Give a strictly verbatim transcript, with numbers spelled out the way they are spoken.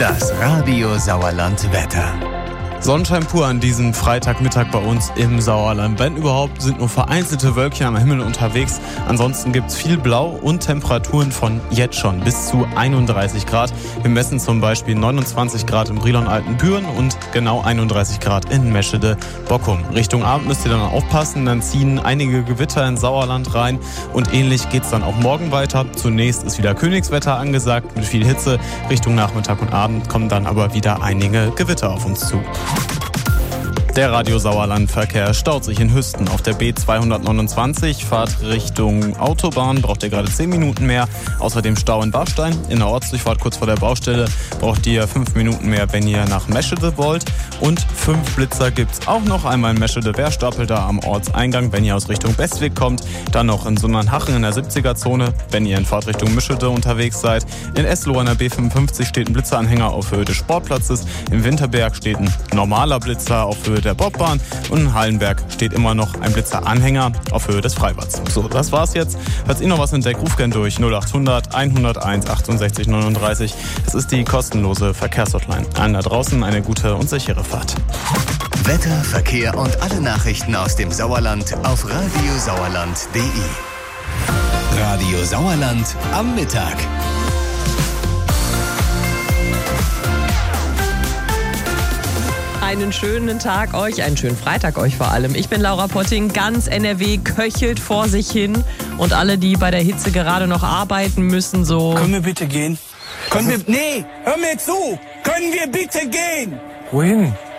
Das Radio Sauerland Wetter. Sonnenschein pur an diesem Freitagmittag bei uns im Sauerland. Wenn überhaupt, sind nur vereinzelte Wölkchen am Himmel unterwegs. Ansonsten gibt es viel Blau und Temperaturen von jetzt schon bis zu einunddreißig Grad. Wir messen zum Beispiel neunundzwanzig Grad in Brilon-Altenbüren und genau einunddreißig Grad in Meschede-Bockum. Richtung Abend müsst ihr dann aufpassen, dann ziehen einige Gewitter ins Sauerland rein und ähnlich geht es dann auch morgen weiter. Zunächst ist wieder Königswetter angesagt mit viel Hitze. Richtung Nachmittag und Abend kommen dann aber wieder einige Gewitter auf uns zu. Der Radio Sauerland-Verkehr staut sich in Hüsten auf der B zweihundertneunundzwanzig. Fahrt Richtung Autobahn, braucht ihr gerade zehn Minuten mehr. Außerdem Stau in Warstein. In der Ortsdurchfahrt kurz vor der Baustelle braucht ihr fünf Minuten mehr, wenn ihr nach Meschede wollt. Und fünf Blitzer gibt's auch noch. Einmal in Meschede-Wehrstapel da am Ortseingang, wenn ihr aus Richtung Westweg kommt. Dann noch in Sundernhachen in der siebziger-Zone, wenn ihr in Fahrtrichtung Meschede unterwegs seid. In Esloh an der B fünfundfünfzig steht ein Blitzeranhänger auf Höhe des Sportplatzes. Im Winterberg steht ein normaler Blitzer auf Höhe der Bobbahn und in Hallenberg steht immer noch ein Blitzeranhänger auf Höhe des Freibads. So, das war's jetzt. Falls ihr noch was entdeckt, ruft gerne durch null achthundert hunderteins achtundsechzig neununddreißig. Das ist die kostenlose Verkehrshotline. Allen da draußen eine gute und sichere Fahrt. Wetter, Verkehr und alle Nachrichten aus dem Sauerland auf radiosauerland punkt de. Radio Sauerland am Mittag. Einen schönen Tag euch, einen schönen Freitag euch vor allem. Ich bin Laura Potting, ganz N R W köchelt vor sich hin und alle, die bei der Hitze gerade noch arbeiten müssen, so... Können wir bitte gehen? Können wir... Nee, hör mir zu! Können wir bitte gehen? Wohin?